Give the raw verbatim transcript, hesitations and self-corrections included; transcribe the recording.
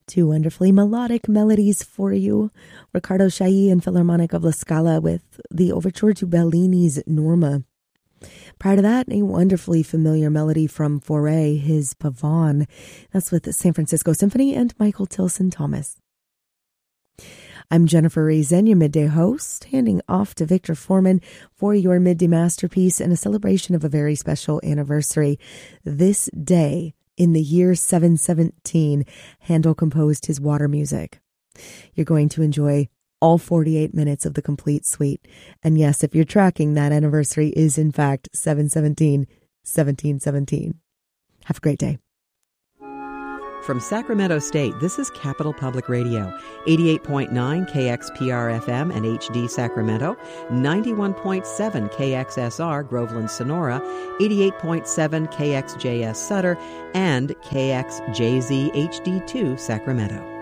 Two wonderfully melodic melodies for you. Riccardo Chailly and Philharmonic of La Scala with the overture to Bellini's Norma. Prior to that, a wonderfully familiar melody from Fauré, his Pavane. That's with the San Francisco Symphony and Michael Tilson Thomas. I'm Jennifer Reason, your midday host, handing off to Victor Foreman for your midday masterpiece and a celebration of a very special anniversary. This day, in the year seven seventeen, Handel composed his Water Music. You're going to enjoy all forty-eight minutes of the complete suite. And yes, if you're tracking, that anniversary is in fact seven seventeen, seventeen seventeen. Have a great day. From Sacramento State, this is Capital Public Radio, eighty-eight point nine K X P R F M and H D Sacramento, ninety-one point seven K X S R Groveland Sonora, eighty-eight point seven K X J S Sutter, and K X J Z H D two Sacramento.